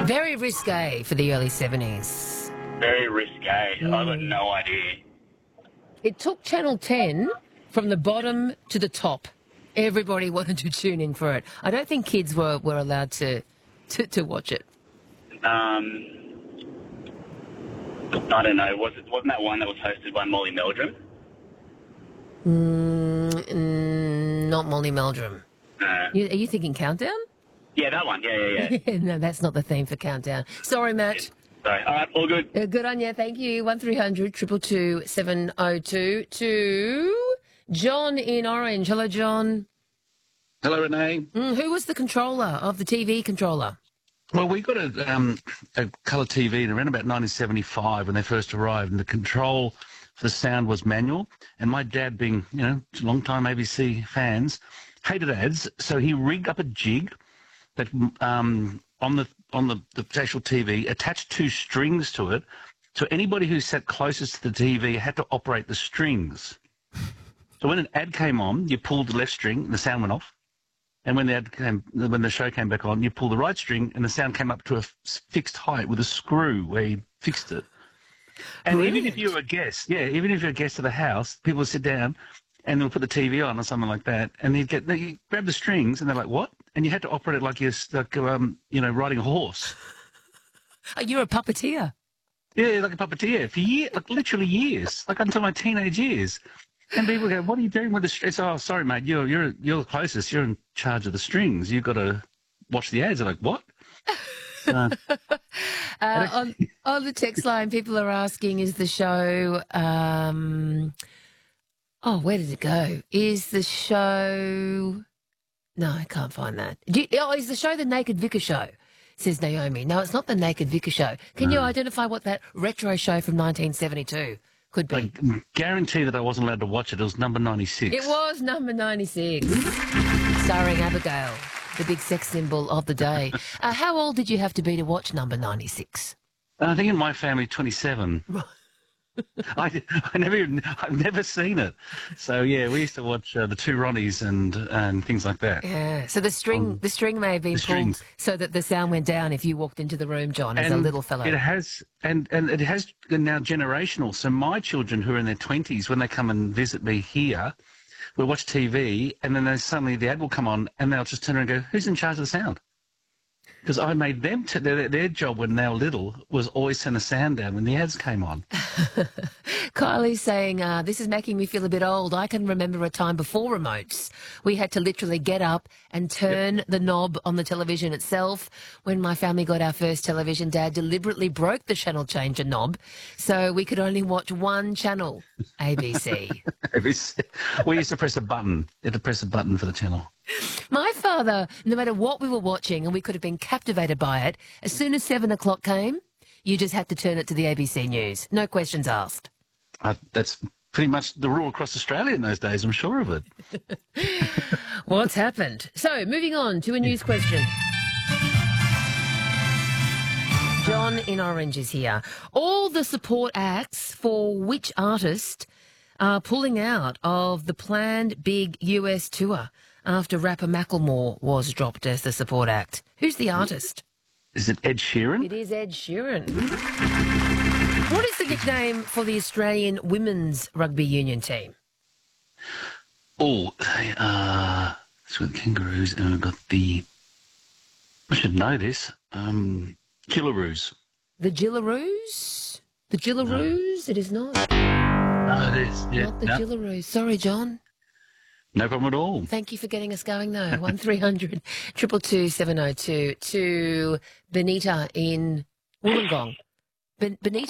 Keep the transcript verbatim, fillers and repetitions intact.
Very risque for the early seventies. Very risque. Mm. I've got no idea. It took Channel ten from the bottom to the top. Everybody wanted to tune in for it. I don't think kids were, were allowed to, to to watch it. Um, I don't know. Was it wasn't that one that was hosted by Molly Meldrum? Mm, mm, not Molly Meldrum. Uh, You, are you thinking Countdown? yeah, that one. Yeah, yeah, yeah. No, that's not the theme for Countdown. Sorry, Matt. Sorry. All right, all good. Uh, good on you. Thank you. One three hundred two two two seven oh two to John in Orange. Hello, John. Hello, Renee. Mm, who was the controller of the T V controller? Well, we got a, um, a colour T V in around about nineteen seventy-five when they first arrived, and the control for the sound was manual. And my dad, being, you know, long-time A B C fans, hated ads, so he rigged up a jig that um, on the on the, the actual T V attached two strings to it, so anybody who sat closest to the T V had to operate the strings. So when an ad came on, you pulled the left string and the sound went off. And when the ad came, when the show came back on, you pull the right string and the sound came up to a f- fixed height with a screw where you fixed it. And Brilliant. even if you were a guest, yeah, even if you're a guest of the house, people would sit down and they'll put the T V on or something like that, and you get you grab the strings and they're like, "What?" And you had to operate it like you're like um, you know, riding a horse. Oh, you're a puppeteer. Yeah, like a puppeteer for years, like literally years, like until my teenage years. And people go, "What are you doing with the strings?" Oh, sorry, mate, you're you're you're the closest. You're in charge of the strings. You've got to watch the ads. They're like, "What?" Uh, Uh, on, on the text line, people are asking, is the show... Um, oh, where did it go? Is the show... No, I can't find that. Do you, oh, is the show the Naked Vicar Show? Says Naomi. No, it's not the Naked Vicar Show. Can you No. identify what that retro show from nineteen seventy-two could be? I guarantee that I wasn't allowed to watch it. It was number ninety-six. It was number ninety-six, starring Abigail, the big sex symbol of the day. Uh, how old did you have to be to watch number ninety-six? I think in my family, twenty-seven. I, I never, even, I've never seen it. So yeah, we used to watch uh, the Two Ronnies and and things like that. Yeah. So the string, Um, the string may have been the pulled strings. so that the sound went down if you walked into the room, John, as a And little fellow. It has, and and it has now generational. So my children who are in their twenties, when they come and visit me here, we'll watch T V, and then they, suddenly the ad will come on, and they'll just turn around and go, "Who's in charge of the sound?" Because I made them, t- their, their job when they were little was always turn the sound down when the ads came on. Kylie's saying, uh, this is making me feel a bit old. I can remember a time before remotes. We had to literally get up and turn the knob on the television itself. When my family got our first television, Dad deliberately broke the channel changer knob so we could only watch one channel, A B C. We used to press a button. You had to press a button for the channel. My father, no matter what we were watching, and we could have been captivated by it, as soon as seven o'clock came, you just had to turn it to the A B C News. No questions asked. Uh, that's pretty much the rule across Australia in those days, I'm sure of it. What's happened? So, moving on to a news question. John in Orange is here. All the support acts for which artist are pulling out of the planned big U S tour after rapper Macklemore was dropped as the support act? Who's the artist? Is it Ed Sheeran? It is Ed Sheeran. What is the nickname for the Australian women's rugby union team? Oh, uh, it's with Kangaroos, and I've got the... I should know this. Um, Killaroos. The Gillaroos? The Gillaroos? It is not. No, it is. Yeah. Not the No, Gillaroos. Sorry, John. no problem at all. Thank you for getting us going, though. One three hundred two two two seven oh two to Benita in Wollongong. Ben- Benita.